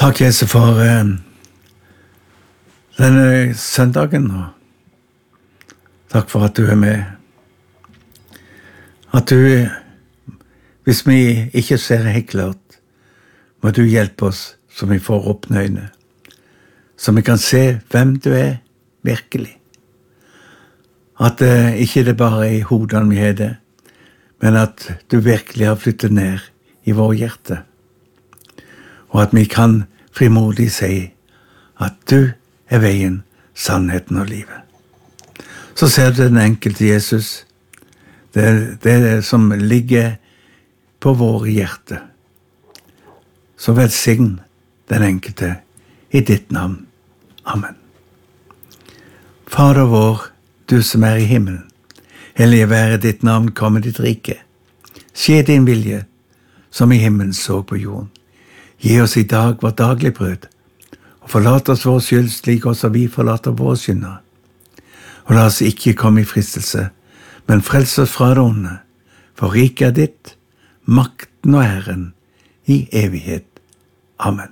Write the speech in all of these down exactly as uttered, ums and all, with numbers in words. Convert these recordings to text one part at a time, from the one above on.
Takk, Jesus, for eh, denne søndagen, og takk for at du er med. At du, hvis vi ikke ser helt klart, må du hjelpe oss så vi får åpne øyne, så vi kan se hvem du er virkelig. At eh, ikke det bare er i hodene vi har det, men at du virkelig har flyttet ned i vår hjerte. Og at vi kan frimodig si at du er veien, sannheten og livet. Så ser du den enkelte Jesus, det, det som ligger på våre hjerte. Så velsign den enkelte i ditt navn. Amen. Fader vår, du som er i himmelen, hellige være ditt navn, komme ditt rike. Skje din vilje, som i himmelen så på jorden. Gi oss i dag vår daglig brød, og forlat oss vår skyld slik også vi forlater våre synder. Og la oss ikke komme i fristelse, men frels oss fra det onde, for riket er ditt, makten og æren i evighet. Amen.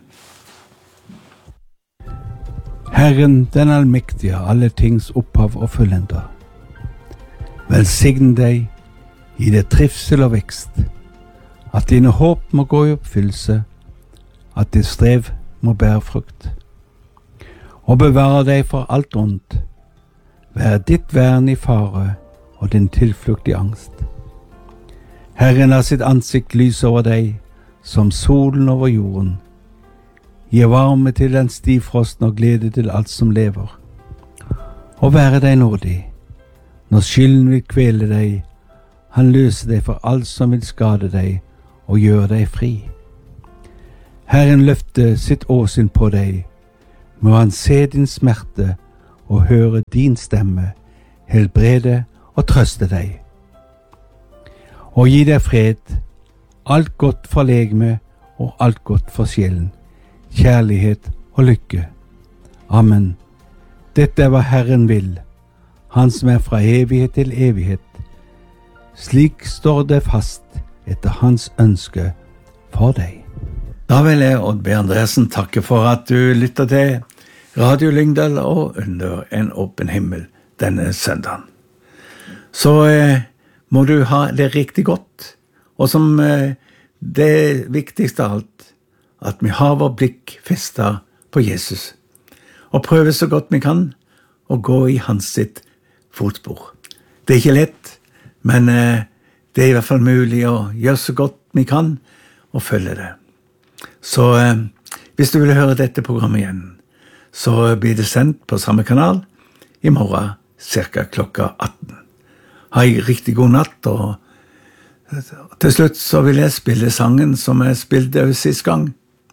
Herren, den allmektige, alle tings opphav og fullender. Velsign deg, gi deg trivsel og vekst, at dine håp må gå i oppfyllelse, at ditt strev må bære frukt, og bevare deg for alt ondt. Vær ditt vern i fare og din tilflukt i angst. Herren har sitt ansikt lys over deg, som solen over jorden. Gi varme til den stivfrosten og glede til alt som lever. Og være deg nådig, når skylden vil kvele deg, han løser deg for alt som vil skade deg, og gjør deg fri. Herren løfter sitt åsyn på deg, må han se din smerte og høre din stemme, helbrede og trøste deg. Og gi deg fred, alt godt for legeme og alt godt for sjelen, kjærlighet og lykke. Amen. Dette er hva Herren vil, han som er fra evighet til evighet. Slik står det fast etter hans ønske for deg. Da vil jeg, Odd B. Andresen, takke for at du lytter til Radio Lyngdal og Under en åpen himmel denne søndagen. Så eh, må du ha det riktig godt, og som eh, det viktigste av alt, at vi har vår blikk festet på Jesus, og prøver så godt vi kan å gå i hans sitt fotspor. Det er ikke lett, men eh, det er i hvert fall mulig å gjøre så godt vi kan og følge det. Så eh, hvis du vil høre dette programmet igjen, så blir det sendt på samme kanal i morgen, cirka klokka atten. Ha en riktig god natt, og til slutt så vil jeg spille sangen som jeg spilte sist gang.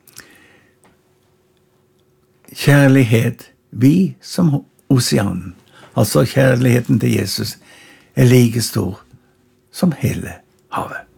Kjærlighet, vi som oseanen, altså kjærligheten til Jesus, er like stor som hele havet.